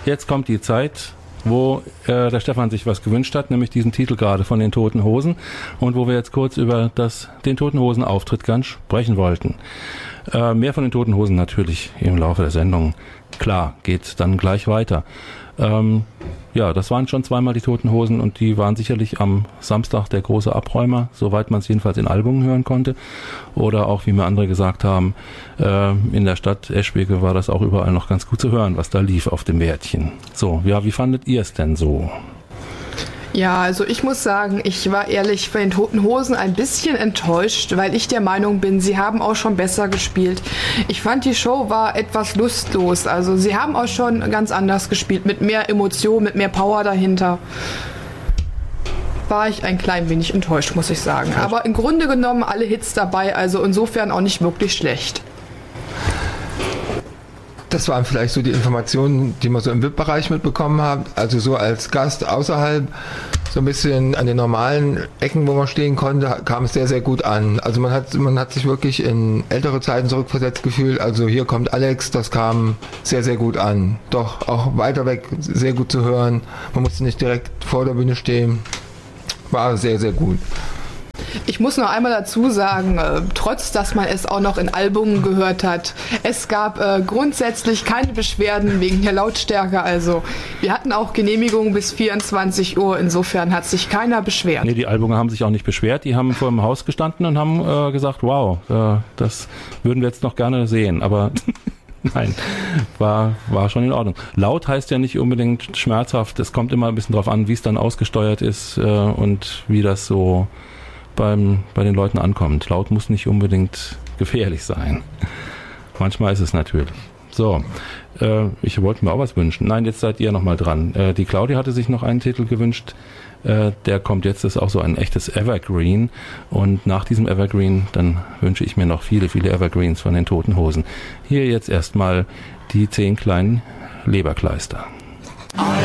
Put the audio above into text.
jetzt kommt die Zeit, wo der Stefan sich was gewünscht hat, nämlich diesen Titel gerade von den Toten Hosen und wo wir jetzt kurz über den Toten Hosen Auftritt ganz sprechen wollten. Mehr von den Toten Hosen natürlich im Laufe der Sendung. Klar, geht dann gleich weiter. Ja, das waren schon zweimal die Toten Hosen und die waren sicherlich am Samstag der große Abräumer, soweit man es jedenfalls in Albungen hören konnte. Oder auch, wie mir andere gesagt haben, in der Stadt Eschwege war das auch überall noch ganz gut zu hören, was da lief auf dem Wärtchen. So, ja, wie fandet ihr es denn so? Ja, also ich muss sagen, ich war ehrlich von den Toten Hosen ein bisschen enttäuscht, weil ich der Meinung bin, sie haben auch schon besser gespielt. Ich fand, die Show war etwas lustlos. Also sie haben auch schon ganz anders gespielt, mit mehr Emotion, mit mehr Power dahinter. War ich ein klein wenig enttäuscht, muss ich sagen. Aber im Grunde genommen alle Hits dabei, also insofern auch nicht wirklich schlecht. Das waren vielleicht so die Informationen, die man so im VIP-Bereich mitbekommen hat. Also so als Gast außerhalb, so ein bisschen an den normalen Ecken, wo man stehen konnte, kam es sehr, sehr gut an. Also man hat sich wirklich in ältere Zeiten zurückversetzt gefühlt. Also hier kommt Alex, das kam sehr, sehr gut an. Doch auch weiter weg sehr gut zu hören. Man musste nicht direkt vor der Bühne stehen. War sehr, sehr gut. Ich muss noch einmal dazu sagen, trotz dass man es auch noch in Albungen gehört hat, es gab grundsätzlich keine Beschwerden wegen der Lautstärke. Also wir hatten auch Genehmigungen bis 24 Uhr, insofern hat sich keiner beschwert. Nee, die Albunger haben sich auch nicht beschwert, die haben vor dem Haus gestanden und haben gesagt, wow, das würden wir jetzt noch gerne sehen, aber... Nein, war schon in Ordnung. Laut heißt ja nicht unbedingt schmerzhaft, es kommt immer ein bisschen drauf an, wie es dann ausgesteuert ist und wie das so bei den Leuten ankommt. Laut muss nicht unbedingt gefährlich sein. Manchmal ist es natürlich. So, ich wollte mir auch was wünschen. Nein, jetzt seid ihr nochmal dran. Die Claudia hatte sich noch einen Titel gewünscht. Der kommt jetzt, ist auch so ein echtes Evergreen. Und nach diesem Evergreen, dann wünsche ich mir noch viele, viele Evergreens von den Toten Hosen. Hier jetzt erstmal die 10 kleinen Leberkleister.